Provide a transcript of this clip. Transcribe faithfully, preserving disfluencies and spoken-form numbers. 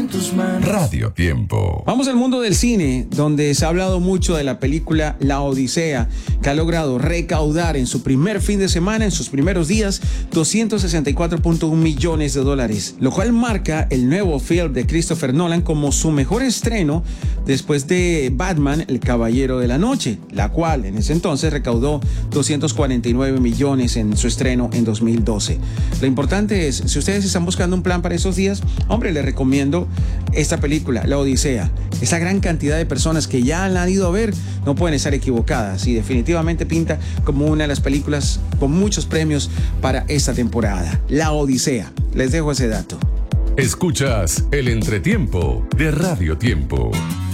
en tus manos. Radio Tiempo. Vamos al mundo del cine, donde se ha hablado mucho de la película La Odisea, que ha logrado recaudar en su primer fin de semana, en sus primeros días, doscientos sesenta y cuatro punto uno millones de dólares, lo cual marca el nuevo film de Christopher Nolan como su mejor estreno después de Batman, El Caballero de la Noche, la cual en ese entonces recaudó doscientos cuarenta y nueve millones en su estreno en dos mil doce. Lo importante es, si ustedes están buscando un plan para esos días, hombre, les recomiendo esta película, La Odisea. Esa gran cantidad de personas que ya la han ido a ver no pueden estar equivocadas y definitivamente pinta como una de las películas con muchos premios para esta temporada. La Odisea. Les dejo ese dato. Escuchas el entretiempo de Radio Tiempo.